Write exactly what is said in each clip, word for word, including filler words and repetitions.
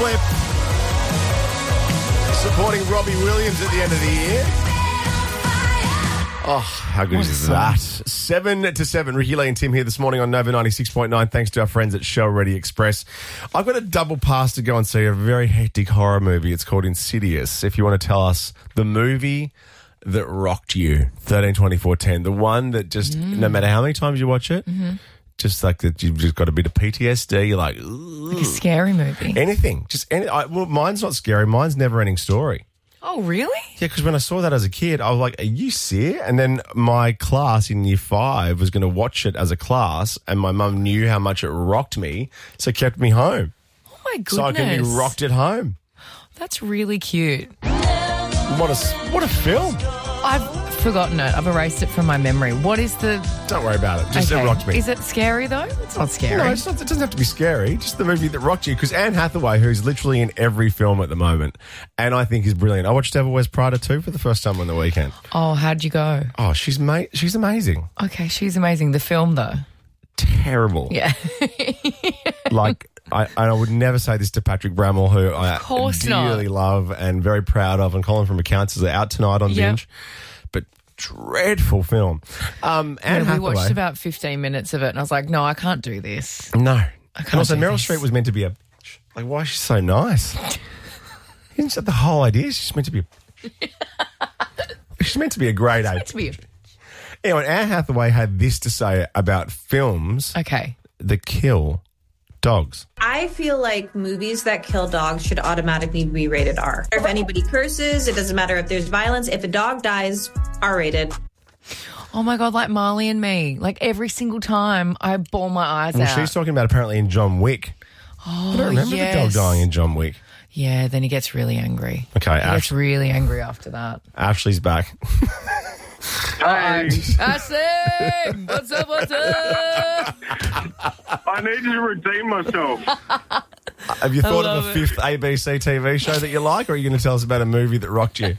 clip. Supporting Robbie Williams at the end of the year. Oh, how good What is a that? Seven to seven. Ricky Lee and Tim here this morning on Nova ninety-six point nine. Thanks to our friends at Show Ready Express. I've got a double pass to go and see a very hectic horror movie. It's called Insidious. If you want to tell us the movie that rocked you, thirteen twenty-four ten, the one that just, mm. no matter how many times you watch it, mm-hmm. just like that you've just got a bit of P T S D. You're like, like a scary movie. Anything. Just any. I, well, mine's not scary. Mine's Never Ending Story. Oh, really? Yeah, because when I saw that as a kid, I was like, are you serious? And then my class in year five was going to watch it as a class, and my mum knew how much it rocked me, so kept me home. Oh, my goodness. So I can be rocked at home. That's really cute. What a, what a film. I've forgotten it. I've erased it from my memory. What is the... Don't worry about it. Just okay. It rocked me. Is it scary, though? It's not scary. No, it's not, it doesn't have to be scary. Just the movie that rocked you. Because Anne Hathaway, who's literally in every film at the moment, and I think is brilliant. I watched Devil Wears Prada two for the first time on the weekend. Oh, how'd you go? Oh, she's ma- she's amazing. Okay, she's amazing. The film, though? Terrible. Yeah. Like... I, I would never say this to Patrick Bramwell, who I dearly not. love and very proud of, and Colin from Accounts is out tonight on yep. Binge. But dreadful film. Um, Anne yeah, we Hathaway, watched about fifteen minutes of it, and I was like, no, I can't do this. No. I can't and also, do Meryl this. Streep was meant to be a... Like, why is she so nice? You didn't say the whole idea. She's meant to be a... She's meant to be a grade A. To be a... Anyway, Anne Hathaway had this to say about films okay. that kill dogs. I feel like movies that kill dogs should automatically be rated R. If anybody curses, it doesn't matter if there's violence. If a dog dies, R rated. Oh, my God, like Marley and Me. Like, every single time I bawl my eyes well, out. She's talking about apparently in John Wick. Oh, I don't remember yes. the dog dying in John Wick. Yeah, then he gets really angry. Okay, He Ash- gets really angry after that. Ashley's back. Hi. Ashley! What's up, what's up? I need to redeem myself. Have you thought I of a love fifth A B C T V show that you like, or are you going to tell us about a movie that rocked you?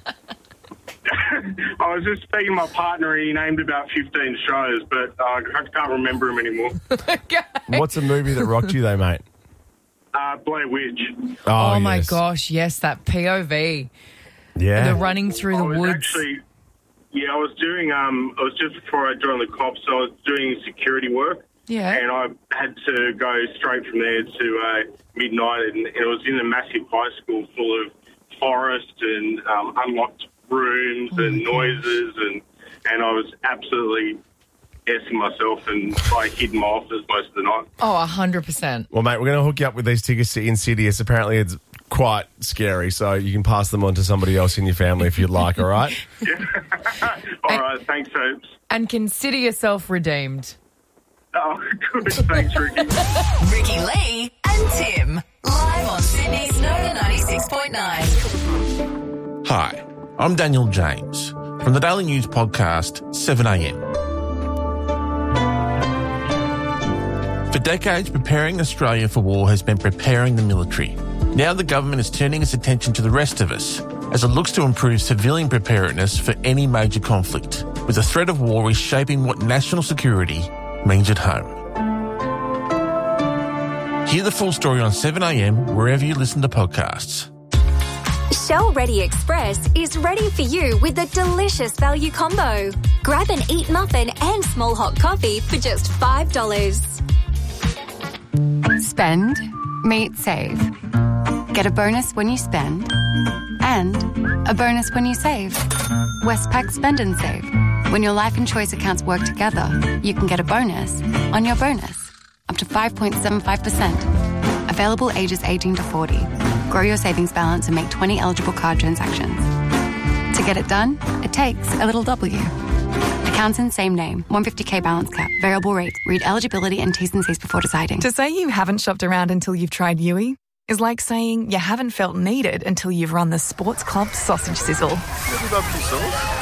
I was just speaking to my partner. He named about fifteen shows, but uh, I can't remember them anymore. Okay. What's a movie that rocked you, though, mate? Uh, Blair Witch. Oh, Oh, my yes. gosh, yes, that P O V. Yeah. The running through I the was woods. actually, yeah, I was doing, um, I was just before I joined the cops, I was doing security work. Yeah. And I had to go straight from there to uh, midnight, and it was in a massive high school full of forest and um, unlocked rooms Oh and noises, and, and I was absolutely essing myself, and I hid in my office most of the night. Oh, one hundred percent. Well, mate, we're going to hook you up with these tickets to Insidious. Apparently, it's quite scary, so you can pass them on to somebody else in your family if you'd like, all right? All right, thanks, Hopes. And consider yourself redeemed. Oh, good. Thanks, Ricky. Ricky Lee and Tim. Live on Sydney's Nova ninety-six point nine. Hi, I'm Daniel James from the Daily News podcast seven a m. For decades, preparing Australia for war has been preparing the military. Now the government is turning its attention to the rest of us as it looks to improve civilian preparedness for any major conflict, with the threat of war reshaping what national security means at home. Hear the full story on seven a m wherever you listen to podcasts. Shell Ready Express is ready for you with a delicious value combo. Grab an Eat Muffin and small hot coffee for just five dollars. Spend, meet, save. Get a bonus when you spend and a bonus when you save. Westpac Spend and Save. When your life and choice accounts work together, you can get a bonus on your bonus, up to five point seven five percent. Available ages eighteen to forty. Grow your savings balance and make twenty eligible card transactions. To get it done, it takes a little W. Accounts in same name. one hundred fifty k balance cap. Variable rate. Read eligibility and T's and C's before deciding. To say you haven't shopped around until you've tried Yui is like saying you haven't felt needed until you've run the Sports Club sausage sizzle.